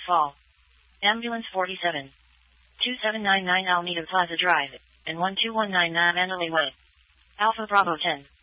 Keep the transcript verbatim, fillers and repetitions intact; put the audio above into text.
Fall. Ambulance forty-seven. two seven nine nine Alameda Plaza Drive, and one two one nine nine Manly Way. Alpha Bravo ten.